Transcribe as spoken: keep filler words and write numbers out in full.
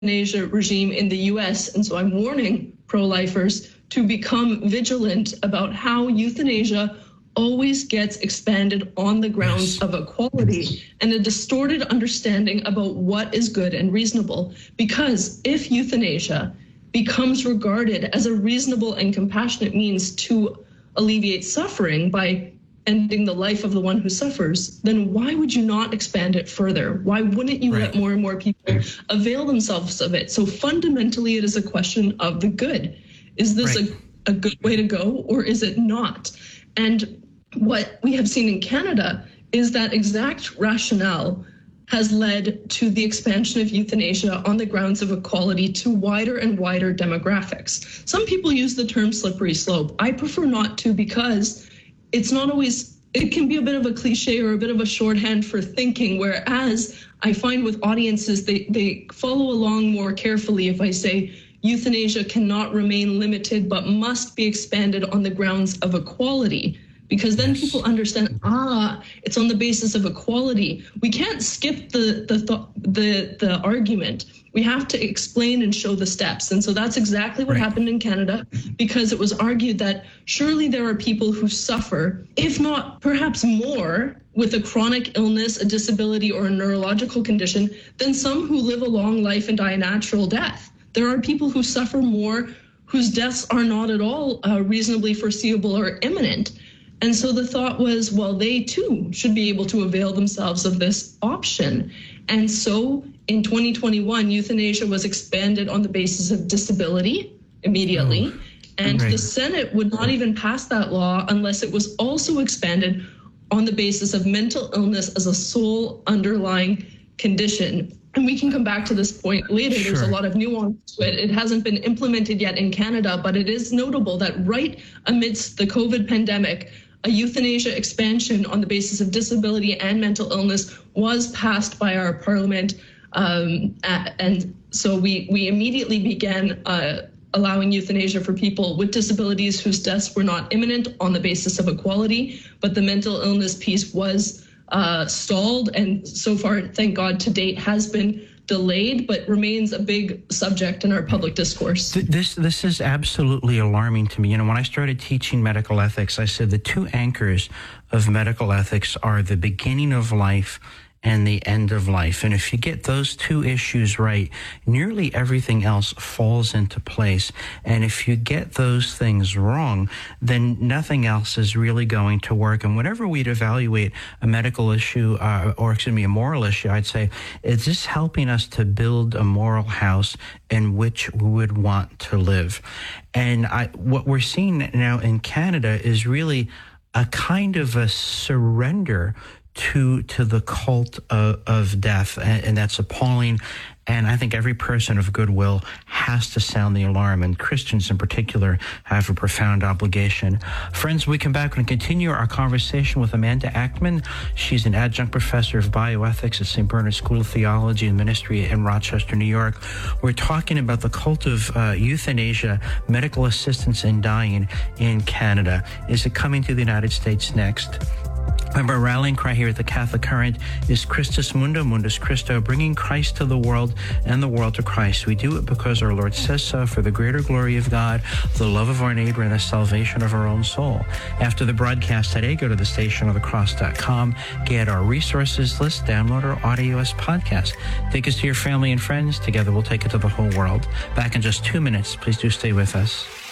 euthanasia regime in the U S. And so I'm warning pro-lifers to become vigilant about how euthanasia always gets expanded on the grounds yes. of equality and a distorted understanding about what is good and reasonable. Because if euthanasia becomes regarded as a reasonable and compassionate means to alleviate suffering by ending the life of the one who suffers, then why would you not expand it further? Why wouldn't you right. let more and more people avail themselves of it? So fundamentally, it is a question of the good. Is this right. a, a good way to go, or is it not? And what we have seen in Canada is that exact rationale has led to the expansion of euthanasia on the grounds of equality to wider and wider demographics. Some people use the term slippery slope. I prefer not to, because it's not always, it can be a bit of a cliche or a bit of a shorthand for thinking, whereas I find with audiences, they, they follow along more carefully if I say euthanasia cannot remain limited but must be expanded on the grounds of equality. Because then yes. people understand, ah, it's on the basis of equality. We can't skip the, the the the argument. We have to explain and show the steps. And so that's exactly what right. happened in Canada, because it was argued that surely there are people who suffer, if not perhaps more, with a chronic illness, a disability, or a neurological condition than some who live a long life and die a natural death. There are people who suffer more, whose deaths are not at all uh, reasonably foreseeable or imminent. And so the thought was, well, they too should be able to avail themselves of this option. And so in twenty twenty-one, euthanasia was expanded on the basis of disability immediately. Oh, and great. The Senate would not even pass that law unless it was also expanded on the basis of mental illness as a sole underlying condition. And we can come back to this point later. Sure. There's a lot of nuance to it. It hasn't been implemented yet in Canada, but it is notable that right amidst the COVID pandemic, a euthanasia expansion on the basis of disability and mental illness was passed by our parliament. Um, and so we, we immediately began uh, allowing euthanasia for people with disabilities whose deaths were not imminent on the basis of equality, but the mental illness piece was uh, stalled, and so far, thank God, to date has been delayed, but remains a big subject in our public discourse. This this is absolutely alarming to me. You know, when I started teaching medical ethics, I said the two anchors of medical ethics are the beginning of life and the end of life. And if you get those two issues right, nearly everything else falls into place. And if you get those things wrong, then nothing else is really going to work. And whenever we'd evaluate a medical issue, uh, or excuse me, a moral issue, I'd say, is this helping us to build a moral house in which we would want to live? And I, what we're seeing now in Canada is really a kind of a surrender to to the cult of, of death, and, and that's appalling. And I think every person of goodwill has to sound the alarm, and Christians in particular have a profound obligation. Friends, we come back and continue our conversation with Amanda Ackman. She's an adjunct professor of bioethics at Saint Bernard School of Theology and Ministry in Rochester, New York. We're talking about the cult of uh, euthanasia, medical assistance in dying in Canada. Is it coming to the United States next? Remember, our rallying cry here at the Catholic Current is Christus Mundo, Mundus Christo, bringing Christ to the world and the world to Christ. We do it because our Lord says so, for the greater glory of God, the love of our neighbor, and the salvation of our own soul. After the broadcast today, go to the station of the cross dot com, get our resources list, download our audio as podcast. Take us to your family and friends. Together we'll take it to the whole world. Back in just two minutes. Please do stay with us.